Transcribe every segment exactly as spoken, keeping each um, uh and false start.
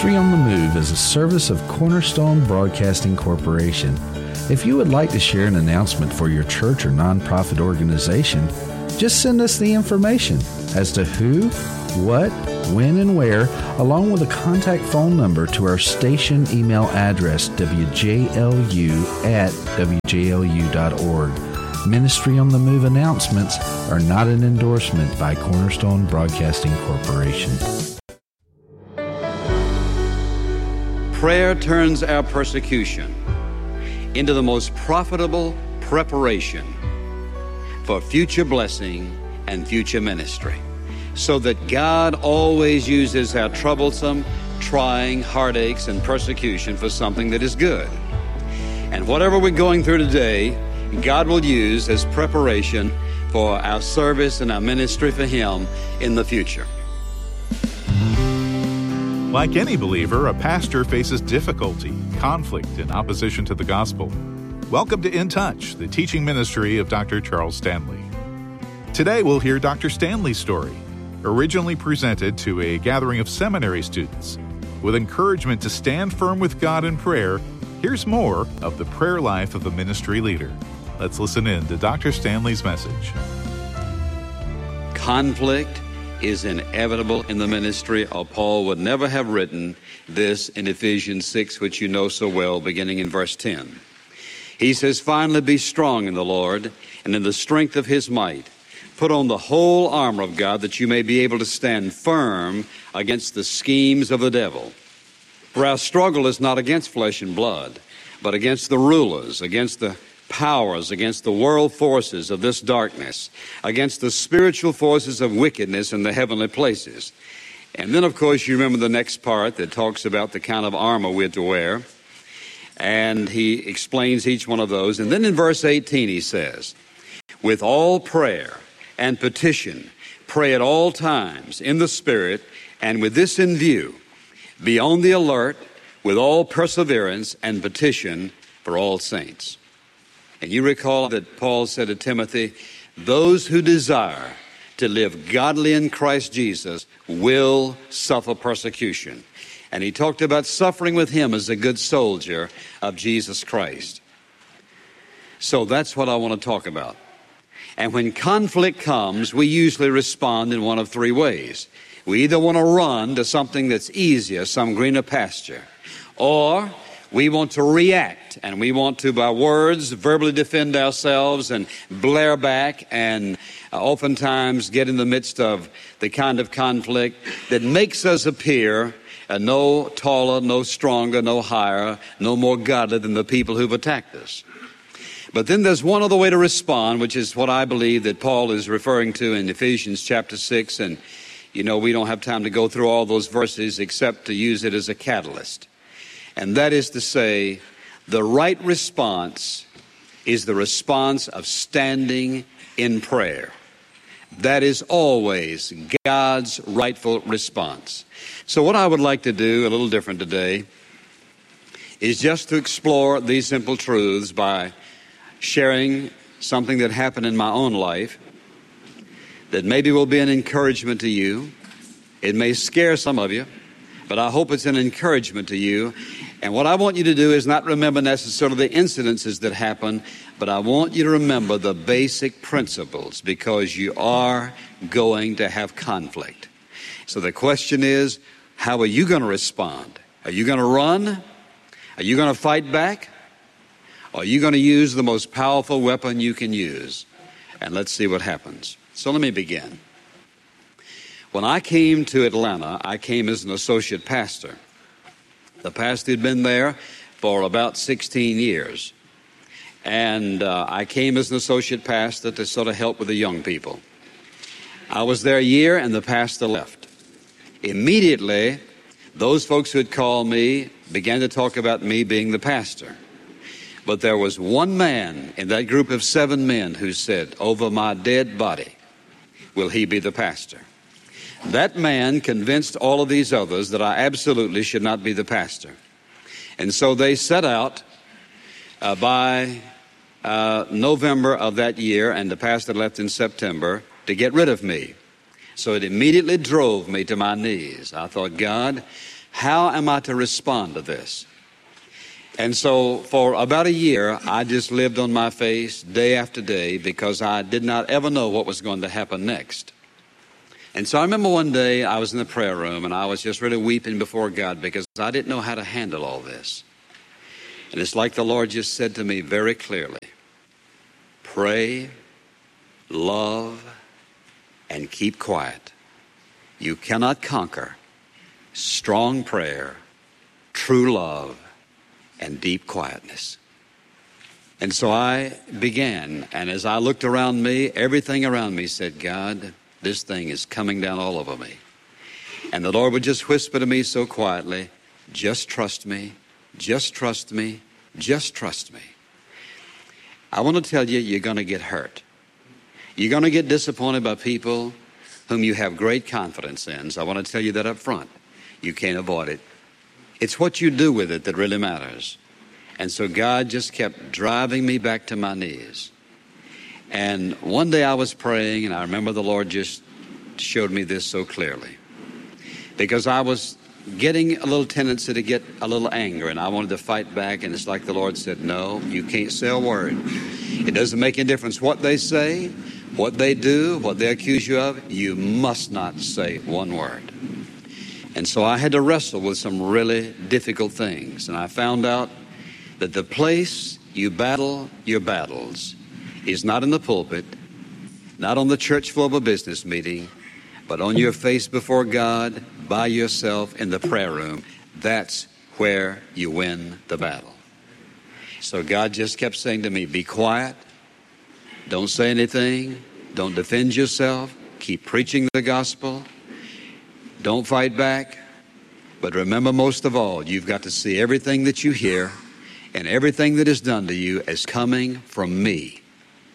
Ministry on the Move is a service of Cornerstone Broadcasting Corporation. If you would like to share an announcement for your church or nonprofit organization, just send us the information as to who, what, when, and where, along with a contact phone number to our station email address, w j l u at w j l u dot org. Ministry on the Move announcements are not an endorsement by Cornerstone Broadcasting Corporation. Prayer turns our persecution into the most profitable preparation for future blessing and future ministry, so that God always uses our troublesome, trying, heartaches, and persecution for something that is good. And whatever we're going through today, God will use as preparation for our service and our ministry for Him in the future. Like any believer, a pastor faces difficulty, conflict, and opposition to the gospel. Welcome to In Touch, the teaching ministry of Doctor Charles Stanley. Today we'll hear Doctor Stanley's story, originally presented to a gathering of seminary students. With encouragement to stand firm with God in prayer, here's more of the prayer life of a ministry leader. Let's listen in to Doctor Stanley's message. Conflict is inevitable in the ministry, or Paul would never have written this in Ephesians six, which you know so well, beginning in verse ten. He says, "Finally be strong in the Lord and in the strength of His might. Put on the whole armor of God, that you may be able to stand firm against the schemes of the devil. For our struggle is not against flesh and blood, but against the rulers, against the powers, against the world forces of this darkness, against the spiritual forces of wickedness in the heavenly places." And then, of course, you remember the next part that talks about the kind of armor we're to wear. And he explains each one of those. And then in verse eighteen he says, "With all prayer and petition, pray at all times in the Spirit, and with this in view, be on the alert with all perseverance and petition for all saints." And you recall that Paul said to Timothy, "Those who desire to live godly in Christ Jesus will suffer persecution." And he talked about suffering with him as a good soldier of Jesus Christ. So that's what I want to talk about. And when conflict comes, we usually respond in one of three ways. We either want to run to something that's easier, some greener pasture, or we want to react, and we want to, by words, verbally defend ourselves and blare back, and uh, oftentimes get in the midst of the kind of conflict that makes us appear uh, no taller, no stronger, no higher, no more godly than the people who've attacked us. But then there's one other way to respond, which is what I believe that Paul is referring to in Ephesians chapter six, and you know, we don't have time to go through all those verses except to use it as a catalyst. And that is to say, the right response is the response of standing in prayer. That is always God's rightful response. So what I would like to do, a little different today, is just to explore these simple truths by sharing something that happened in my own life that maybe will be an encouragement to you. It may scare some of you, but I hope it's an encouragement to you. And what I want you to do is not remember necessarily the incidences that happen, but I want you to remember the basic principles, because you are going to have conflict. So the question is, how are you going to respond? Are you going to run? Are you going to fight back? Or are you going to use the most powerful weapon you can use? And let's see what happens. So let me begin. When I came to Atlanta, I came as an associate pastor. The pastor had been there for about sixteen years. And uh, I came as an associate pastor to sort of help with the young people. I was there a year and the pastor left. Immediately, those folks who had called me began to talk about me being the pastor. But there was one man in that group of seven men who said, "Over my dead body will he be the pastor." That man convinced all of these others that I absolutely should not be the pastor. And so they set out uh, by uh, November of that year, and the pastor left in September, to get rid of me. So it immediately drove me to my knees. I thought, God, how am I to respond to this? And so for about a year, I just lived on my face day after day because I did not ever know what was going to happen next. And so I remember one day I was in the prayer room and I was just really weeping before God because I didn't know how to handle all this. And it's like the Lord just said to me very clearly, pray, love, and keep quiet. You cannot conquer strong prayer, true love, and deep quietness. And so I began, and as I looked around me, everything around me said, God, this thing is coming down all over me. And the Lord would just whisper to me so quietly, just trust me, just trust me, just trust me. I want to tell you, you're going to get hurt. You're going to get disappointed by people whom you have great confidence in. So I want to tell you that up front. You can't avoid it. It's what you do with it that really matters. And so God just kept driving me back to my knees. And one day I was praying, and I remember the Lord just showed me this so clearly. Because I was getting a little tendency to get a little anger, and I wanted to fight back, and it's like the Lord said, no, you can't say a word. It doesn't make any difference what they say, what they do, what they accuse you of. You must not say one word. And so I had to wrestle with some really difficult things. And I found out that the place you battle your battles is not in the pulpit, not on the church floor of a business meeting, but on your face before God, by yourself in the prayer room. That's where you win the battle. So God just kept saying to me, be quiet. Don't say anything. Don't defend yourself. Keep preaching the gospel. Don't fight back. But remember, most of all, you've got to see everything that you hear and everything that is done to you as coming from me.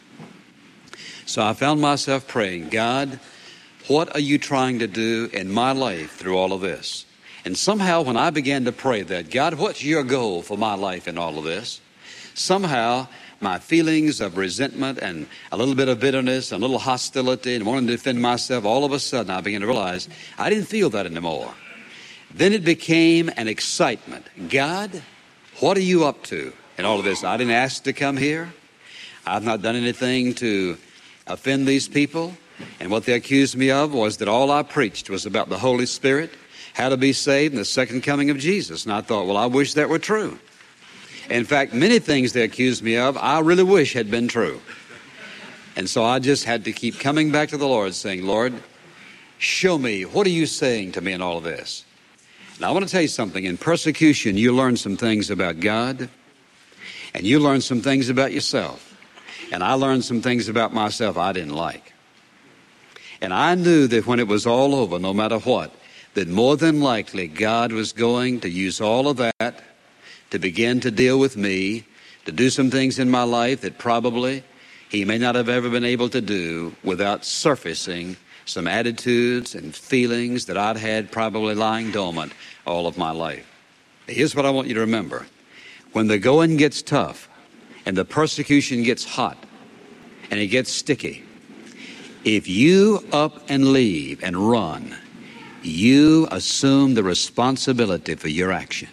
So I found myself praying, God, what are you trying to do in my life through all of this? And somehow when I began to pray that, God, what's your goal for my life in all of this? Somehow my feelings of resentment and a little bit of bitterness, and a little hostility and wanting to defend myself, all of a sudden I began to realize I didn't feel that anymore. Then it became an excitement. God, what are you up to in all of this? I didn't ask to come here. I've not done anything to offend these people. And what they accused me of was that all I preached was about the Holy Spirit, how to be saved, and the second coming of Jesus. And I thought, well, I wish that were true. In fact, many things they accused me of, I really wish had been true. And so I just had to keep coming back to the Lord saying, Lord, show me, what are you saying to me in all of this? Now, I want to tell you something. In persecution, you learn some things about God, and you learn some things about yourself. And I learned some things about myself I didn't like. And I knew that when it was all over, no matter what, that more than likely God was going to use all of that to begin to deal with me, to do some things in my life that probably he may not have ever been able to do without surfacing some attitudes and feelings that I'd had probably lying dormant all of my life. Here's what I want you to remember. When the going gets tough and the persecution gets hot and it gets sticky, if you up and leave and run, you assume the responsibility for your action.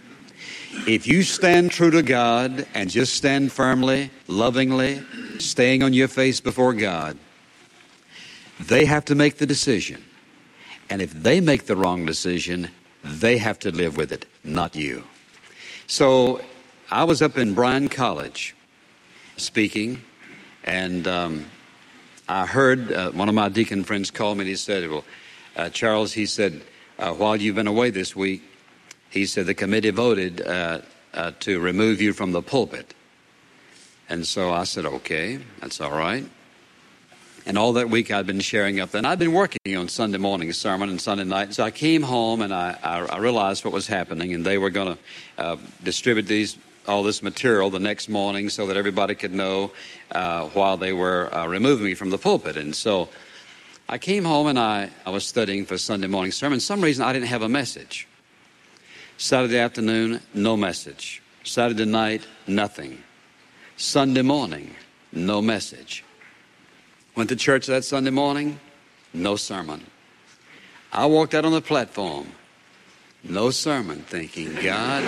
If you stand true to God and just stand firmly, lovingly, staying on your face before God, they have to make the decision. And if they make the wrong decision, they have to live with it, not you. So I was up in Bryan College speaking, and um, I heard uh, one of my deacon friends call me and he said, well, uh, Charles, he said, uh, while you've been away this week, he said the committee voted uh, uh, to remove you from the pulpit. And so I said, okay, that's all right. And all that week I'd been sharing up there. And I'd been working on Sunday morning sermon and Sunday night. So I came home and I, I, I realized what was happening. And they were going to uh, distribute these all this material the next morning so that everybody could know uh, while they were uh, removing me from the pulpit. And so I came home and I, I was studying for Sunday morning sermon. For some reason I didn't have a message. Saturday afternoon, no message. Saturday night, nothing. Sunday morning, no message. Went to church that Sunday morning, No sermon. I walked out on the platform. No sermon, thinking, God.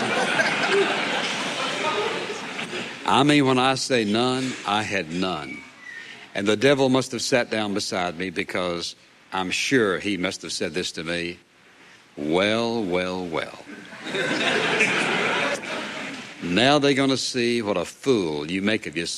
I mean, when I say none, I had none. And the devil must have sat down beside me, because I'm sure he must have said this to me, well, well, well. Now they're going to see what a fool you make of yourself.